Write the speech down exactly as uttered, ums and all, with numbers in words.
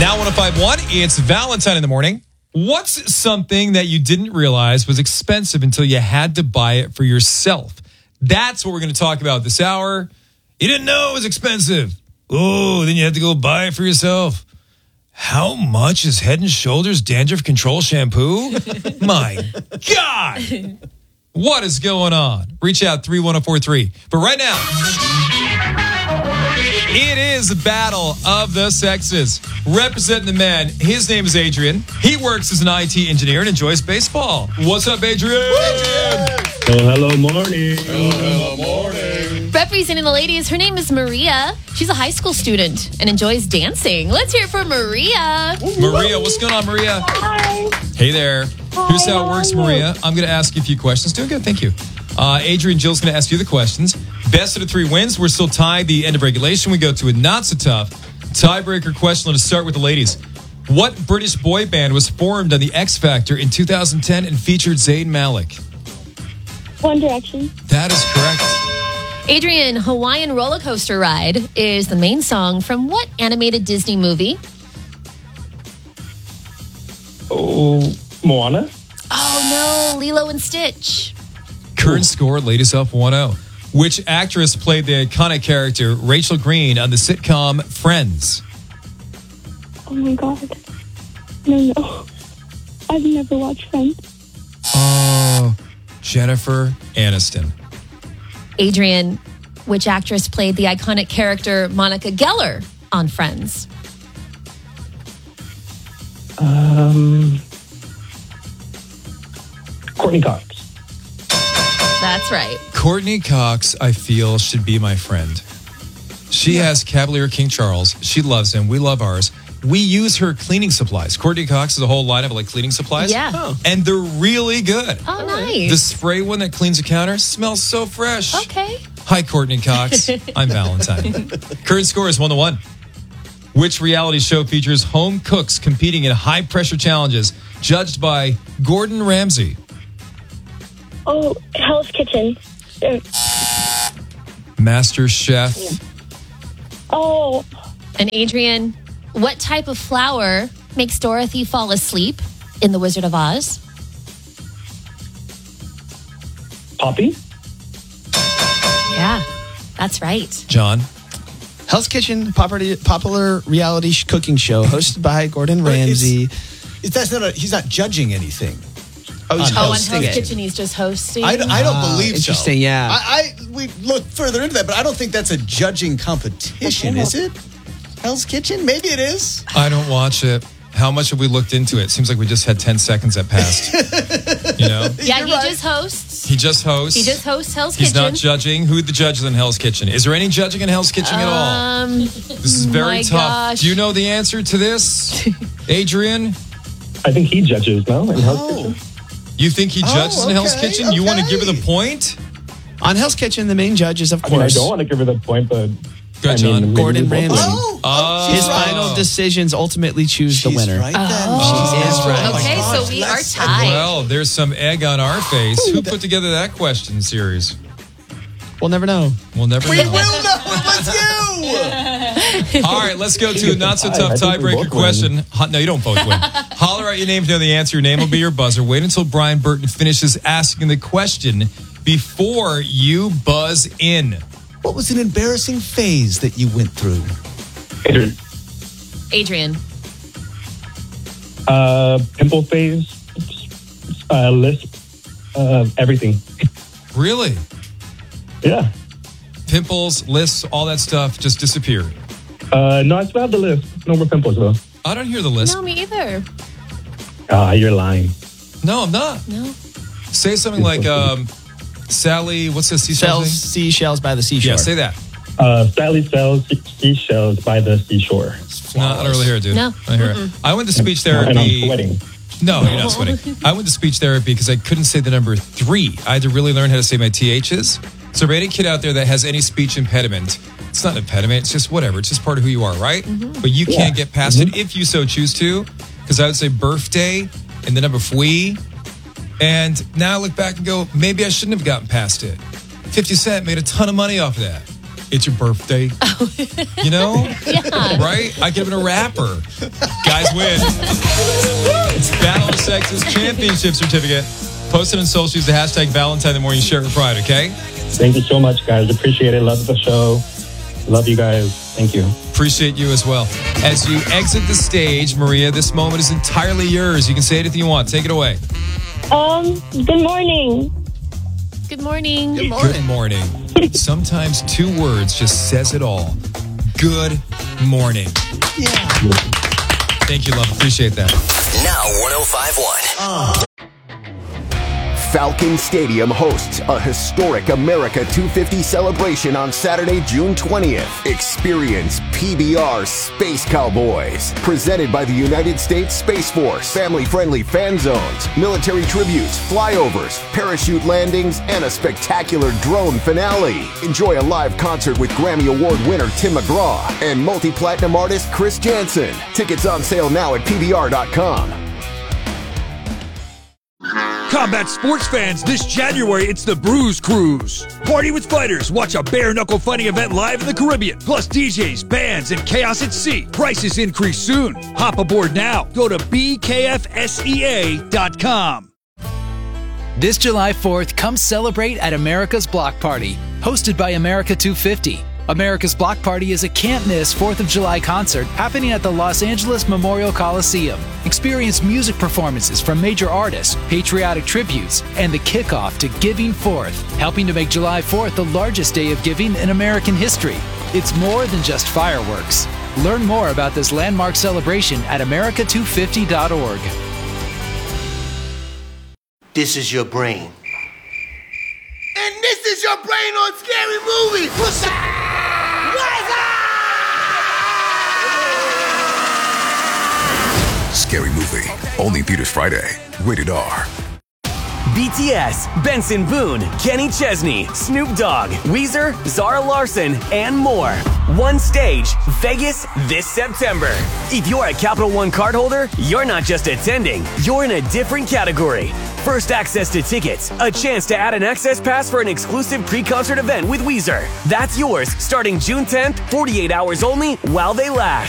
Now one oh five point one, it's Valentine in the morning. What's something that you didn't realize was expensive until you had to buy it for yourself? That's what we're going to talk about this hour. You didn't know it was expensive. Oh, then you had to go buy it for yourself. How much is Head and Shoulders dandruff control shampoo? My God. What is going on? Reach out three one zero four three. But right now, it is a battle of the sexes. Representing the men, his name is Adrian. He works as an I T engineer and enjoys baseball. What's up, Adrian? Oh, hello, morning. Oh, hello, morning. Representing the ladies, her name is Maria. She's a high school student and enjoys dancing. Let's hear it for Maria. Maria, what's going on, Maria? Hi. Hey there. Hi, Here's how it how works, are you? Maria. I'm going to ask you a few questions. Doing good, thank you. Uh, Adrian, Jill's going to ask you the questions. Best of the three wins. We're still tied. The end of regulation. We go to a not so tough tiebreaker question. Let us start with the ladies. What British boy band was formed on the X Factor in two thousand ten and featured Zayn Malik? One Direction. That is correct. Adrian, Hawaiian Roller Coaster Ride is the main song from what animated Disney movie? Oh, Moana? Oh, no, Lilo and Stitch. Current score, ladies up one oh. Which actress played the iconic character Rachel Green on the sitcom Friends? Oh my God. No, no. I've never watched Friends. Oh, Jennifer Aniston. Adrian, which actress played the iconic character Monica Geller on Friends? Um, Courtney Cox. That's right. Courtney Cox, I feel, should be my friend. She has Cavalier King Charles. She loves him. We love ours. We use her cleaning supplies. Courtney Cox is a whole line of like cleaning supplies. Yeah. Oh. And they're really good. Oh, nice. The spray one that cleans the counter smells so fresh. Okay. Hi, Courtney Cox. I'm Valentine. Current score is one to one. Which reality show features home cooks competing in high-pressure challenges judged by Gordon Ramsay? Oh, Hell's Kitchen. Uh, Master Chef. Oh, And Adrian, what type of flower makes Dorothy fall asleep in The Wizard of Oz? Poppy? Yeah, that's right. John. Hell's Kitchen, popular, popular reality sh- cooking show hosted by Gordon Ramsay. It's, that's not a, he's not judging anything. Oh, he's on Oh, on hosting Hell's it. Kitchen, he's just hosting. I, I don't Ah, believe so. interesting, yeah. I, I we look further into that, but I don't think that's a judging competition, is it? Hell's Kitchen? Maybe it is. I don't watch it. How much have we looked into it? Seems like we just had ten seconds that passed. You know? Yeah, You're he right. just hosts. He just hosts. He just hosts Hell's He's Kitchen. not judging. Who the judge is in Hell's Kitchen? Is there any judging in Hell's Kitchen at all? Um, This is very my tough. gosh. Do you know the answer to this, Adrian? I think he judges, no? In Hell's Kitchen? You think he judges Oh, in Hell's okay, Kitchen? You want to give her okay. the point? On Hell's Kitchen, the main judge is, of I mean, I course, don't want to give her the point, but... Go ahead, I mean, John. maybe Gordon we both Ramsay. win. Oh, Oh. she's his right. final decisions ultimately choose the She's winner. right then. Oh. She is right. Okay, my so gosh, we are let's- tied. Well, there's some egg on our face. Who put together that question series? We'll never know. We'll never We know. will know it was you. All right, let's go to a not so I- tough I think we tiebreaker both win. question. Ho- No, you don't both win. Holler out your name to know the answer. Your name will be your buzzer. Wait until Brian Burton finishes asking the question before you buzz in. What was an embarrassing phase that you went through? Adrian, Adrian. Uh, pimple phase, uh, lisp, uh, everything. Really? Yeah. Pimples, lists, all that stuff just disappeared. Uh, no, I still have the lisp. No more pimples, though. I don't hear the list. No, me either. Ah, you're lying. No, I'm not. No. Say something like, um, Sally, what's this? Sells seashells by the seashore. Yeah, say that. Uh, Sally sells seashells by the seashore. No, I don't really hear it, dude. No. I hear it. I went to speech And I'm therapy. sweating. No, you're not sweating. I went to speech therapy because I couldn't say the number three. I had to really learn how to say my T H's. So for any kid out there that has any speech impediment, it's not an impediment. It's just whatever. It's just part of who you are, right? But you Yeah. can't get past it if you so choose to. Because I would say birthday and the number fwee. And now I look back and go, maybe I shouldn't have gotten past it. fifty Cent made a ton of money off of that. It's your birthday. You know? Yeah. Right? I could have been a rapper. Guys win. It's Battle of Sexes Championship Certificate. Post it on social. Use the hashtag Valentine in the Morning. Share it with pride, okay? Thank you so much, guys. Appreciate it. Love the show. Love you guys. Thank you. Appreciate you as well. As you exit the stage, Maria, this moment is entirely yours. You can say anything you want. Take it away. Um, good morning. Good morning. Good morning. Good morning. Sometimes two words just says it all. Good morning. Yeah. Thank you, love. Appreciate that. Now one oh five point one. Falcon Stadium hosts a historic America two fifty celebration on Saturday, June twentieth. Experience P B R Space Cowboys, presented by the United States Space Force. Family-friendly fan zones, military tributes, flyovers, parachute landings, and a spectacular drone finale. Enjoy a live concert with Grammy Award winner Tim McGraw and multi-platinum artist Chris Jansen. Tickets on sale now at P B R dot com. Combat sports fans, this January it's the Bruise Cruise. Party with fighters, watch a bare-knuckle fighting event live in the Caribbean. Plus D Js, bands, and chaos at sea. Prices increase soon. Hop aboard now. Go to B K F S E A dot com. This July fourth, come celebrate at America's Block Party, hosted by America two fifty. America's Block Party is a can't-miss fourth of July concert happening at the Los Angeles Memorial Coliseum. Experience music performances from major artists, patriotic tributes, and the kickoff to Giving Fourth, helping to make July fourth the largest day of giving in American history. It's more than just fireworks. Learn more about this landmark celebration at America two fifty dot org. This is your brain. And this is your brain on Scary Movie. What's up? Scary Movie. Only theaters Friday. Rated R. B T S, Benson Boone, Kenny Chesney, Snoop Dogg, Weezer, Zara Larson, and more. One stage, Vegas this September. If you're a Capital One cardholder, you're not just attending, you're in a different category. First access to tickets, a chance to add an access pass for an exclusive pre-concert event with Weezer. That's yours starting June tenth, forty-eight hours only while they last.